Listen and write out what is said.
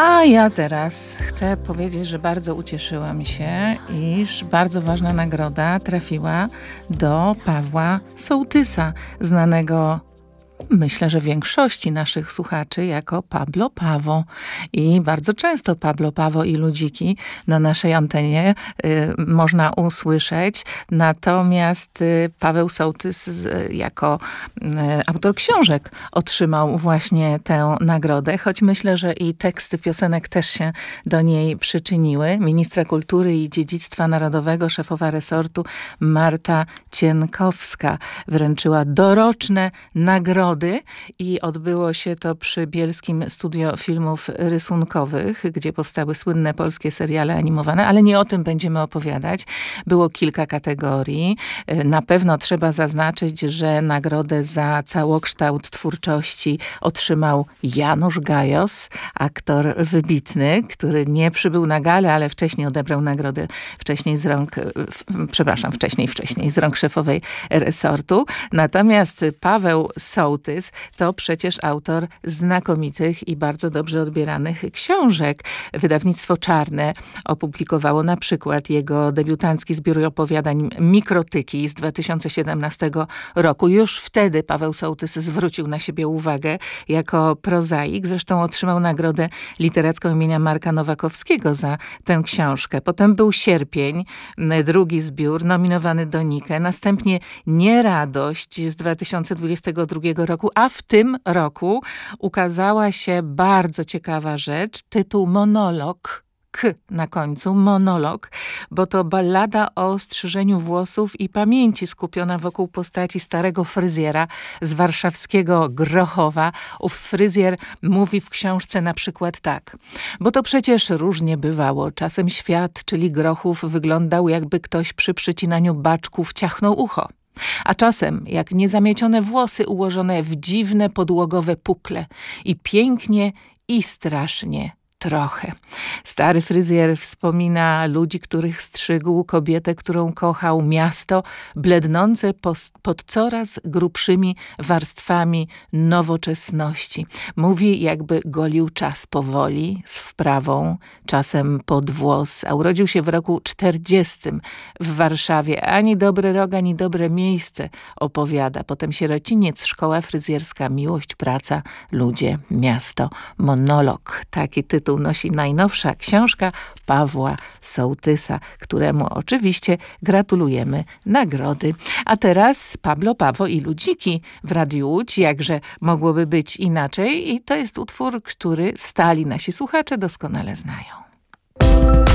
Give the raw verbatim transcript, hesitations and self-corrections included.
A ja teraz chcę powiedzieć, że bardzo ucieszyłam się, iż bardzo ważna nagroda trafiła do Pawła Sołtysa, znanego, myślę, że większości naszych słuchaczy jako Pablo Pawo. I bardzo często Pablo Pawo i Ludziki na naszej antenie y, można usłyszeć. Natomiast y, Paweł Sołtys y, jako y, autor książek otrzymał właśnie tę nagrodę, choć myślę, że i teksty piosenek też się do niej przyczyniły. Ministra Kultury i Dziedzictwa Narodowego, szefowa resortu Marta Cienkowska wręczyła doroczne nagrody i odbyło się to przy Bielskim Studio Filmów Rysunkowych, gdzie powstały słynne polskie seriale animowane, ale nie o tym będziemy opowiadać. Było kilka kategorii. Na pewno trzeba zaznaczyć, że nagrodę za całokształt twórczości otrzymał Janusz Gajos, aktor wybitny, który nie przybył na galę, ale wcześniej odebrał nagrodę wcześniej z rąk, przepraszam, wcześniej, wcześniej z rąk szefowej resortu. Natomiast Paweł Sołtys to przecież autor znakomitych i bardzo dobrze odbieranych książek. Wydawnictwo Czarne opublikowało na przykład jego debiutancki zbiór opowiadań Mikrotyki z dwa tysiące siedemnastego roku. Już wtedy Paweł Sołtys zwrócił na siebie uwagę jako prozaik. Zresztą otrzymał nagrodę literacką imienia Marka Nowakowskiego za tę książkę. Potem był Sierpień, drugi zbiór, nominowany do Nike. Następnie Nieradość z dwa tysiące dwudziestego drugiego roku, a w tym roku ukazała się bardzo ciekawa rzecz, tytuł Monolog, K na końcu, Monolog, bo to ballada o strzyżeniu włosów i pamięci skupiona wokół postaci starego fryzjera z warszawskiego Grochowa. Ów fryzjer mówi w książce na przykład tak: bo to przecież różnie bywało. Czasem świat, czyli Grochów, wyglądał, jakby ktoś przy przycinaniu baczków ciachnął ucho. A czasem jak niezamiecione włosy ułożone w dziwne podłogowe pukle. I pięknie, i strasznie. Trochę. Stary fryzjer wspomina ludzi, których strzygł, kobietę, którą kochał, miasto blednące pod coraz grubszymi warstwami nowoczesności. Mówi, jakby golił czas powoli, z wprawą, czasem pod włos, a urodził się w roku czterdziestym w Warszawie. Ani dobry rok, ani dobre miejsce, opowiada. Potem sierociniec, szkoła fryzjerska, miłość, praca, ludzie, miasto, monolog. Taki tytuł nosi najnowsza książka Pawła Sołtysa, któremu oczywiście gratulujemy nagrody. A teraz Pablo Pawo i Ludziki w Radiu Łódź, jakże mogłoby być inaczej, i to jest utwór, który stali nasi słuchacze doskonale znają.